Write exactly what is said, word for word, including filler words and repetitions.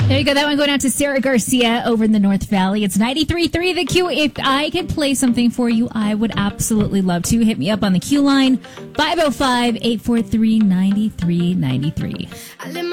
There you go. That one going out to Sarah Garcia over in the North Valley. It's ninety-three point three The Q. If I could play something for you, I would absolutely love to. Hit me up on the Q line, five oh five, eight four three, nine three nine three.